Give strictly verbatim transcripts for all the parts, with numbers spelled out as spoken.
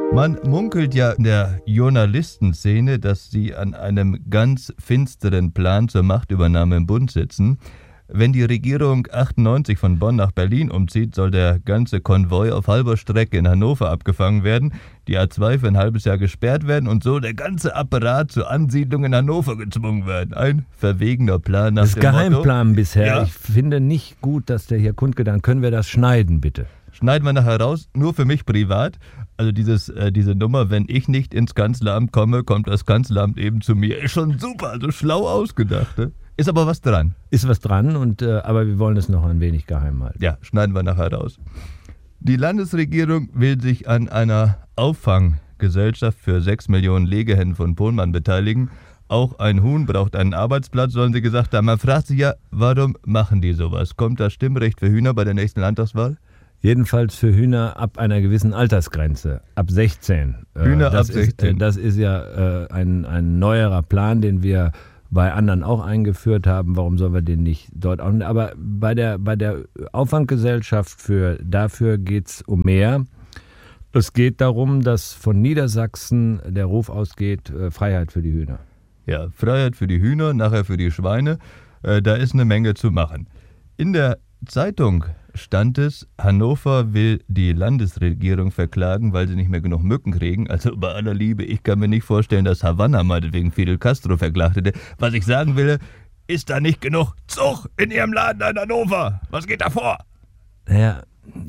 Man munkelt ja in der Journalistenszene, dass sie an einem ganz finsteren Plan zur Machtübernahme im Bund sitzen. Wenn die Regierung achtundneunzig von Bonn nach Berlin umzieht, soll der ganze Konvoi auf halber Strecke in Hannover abgefangen werden, die A zwei für ein halbes Jahr gesperrt werden und so der ganze Apparat zur Ansiedlung in Hannover gezwungen werden. Ein verwegener Plan nach das dem Geheimplan Motto, bisher. Ja. Ich finde nicht gut, dass der hier kundgetan. Können wir das schneiden, bitte? Schneiden wir nachher raus, nur für mich privat. Also dieses, äh, diese Nummer, wenn ich nicht ins Kanzleramt komme, kommt das Kanzleramt eben zu mir. Ist schon super, also schlau ausgedacht. Ne? Ist aber was dran. Ist was dran, und, äh, aber wir wollen es noch ein wenig geheim halten. Ja, schneiden wir nachher raus. Die Landesregierung will sich an einer Auffanggesellschaft für sechs Millionen Legehennen von Pohlmann beteiligen. Auch ein Huhn braucht einen Arbeitsplatz, sollen sie gesagt haben. Man fragt sich ja, warum machen die sowas? Kommt das Stimmrecht für Hühner bei der nächsten Landtagswahl? Jedenfalls für Hühner ab einer gewissen Altersgrenze, ab sechzehn. Hühner das ab sechzehn. Ist, das ist ja äh, ein, ein neuerer Plan, den wir bei anderen auch eingeführt haben. Warum sollen wir den nicht dort auch? Aber bei der, bei der Auffanggesellschaft für, dafür geht es um mehr. Es geht darum, dass von Niedersachsen der Ruf ausgeht, äh, Freiheit für die Hühner. Ja, Freiheit für die Hühner, nachher für die Schweine. Äh, da ist eine Menge zu machen. In der Zeitung stand es, Hannover will die Landesregierung verklagen, weil sie nicht mehr genug Mücken kriegen. Also bei aller Liebe, ich kann mir nicht vorstellen, dass Havanna meinetwegen Fidel Castro verklagt hätte. Was ich sagen will, ist da nicht genug Zug in ihrem Laden in Hannover? Was geht da vor? Naja,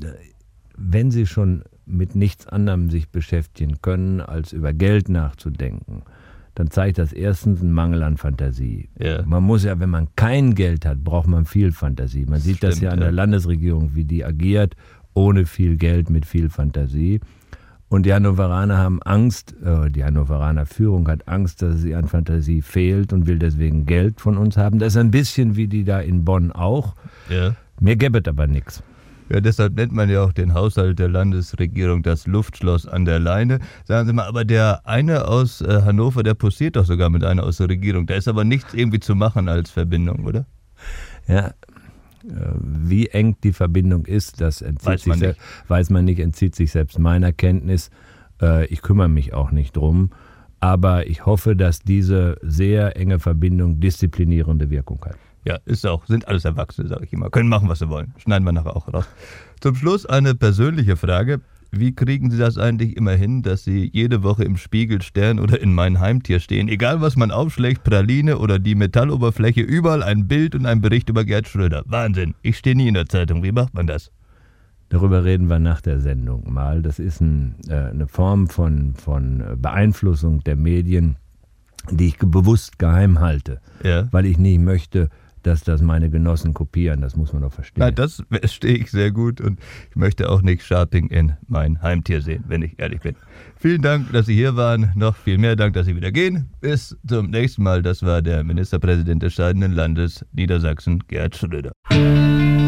wenn sie schon mit nichts anderem sich beschäftigen können, als über Geld nachzudenken, dann zeigt das erstens einen Mangel an Fantasie. Ja. Man muss ja, wenn man kein Geld hat, braucht man viel Fantasie. Man sieht Stimmt, das ja an ja. der Landesregierung, wie die agiert, ohne viel Geld, mit viel Fantasie. Und die Hannoveraner haben Angst, äh, die Hannoveraner Führung hat Angst, dass es ihr an Fantasie fehlt und will deswegen Geld von uns haben. Das ist ein bisschen wie die da in Bonn auch. Ja. Mir gäbe es aber nichts. Ja, deshalb nennt man ja auch den Haushalt der Landesregierung das Luftschloss an der Leine. Sagen Sie mal, aber der eine aus äh, Hannover, der posiert doch sogar mit einer aus der Regierung. Da ist aber nichts irgendwie zu machen als Verbindung, oder? Ja, wie eng die Verbindung ist, das entzieht weiß, man sich nicht. Se- weiß man nicht, entzieht sich selbst meiner Kenntnis. Ich kümmere mich auch nicht drum. Aber ich hoffe, dass diese sehr enge Verbindung disziplinierende Wirkung hat. Ja, ist auch. Sind alles Erwachsene, sage ich immer. Können machen, was sie wollen. Schneiden wir nachher auch raus. Zum Schluss eine persönliche Frage. Wie kriegen Sie das eigentlich immer hin, dass Sie jede Woche im Spiegel, Stern oder in Mein Heimtier stehen? Egal, was man aufschlägt, Praline oder die Metalloberfläche, überall ein Bild und ein Bericht über Gerd Schröder. Wahnsinn. Ich stehe nie in der Zeitung. Wie macht man das? Darüber reden wir nach der Sendung mal. Das ist ein, äh, eine Form von, von Beeinflussung der Medien, die ich bewusst geheim halte, Ja. weil ich nicht möchte, dass das meine Genossen kopieren. Das muss man doch verstehen. Nein, das verstehe ich sehr gut und ich möchte auch nicht Sharping in Mein Heimtier sehen, wenn ich ehrlich bin. Vielen Dank, dass Sie hier waren. Noch viel mehr Dank, dass Sie wieder gehen. Bis zum nächsten Mal. Das war der Ministerpräsident des scheidenden Landes Niedersachsen, Gerd Schröder.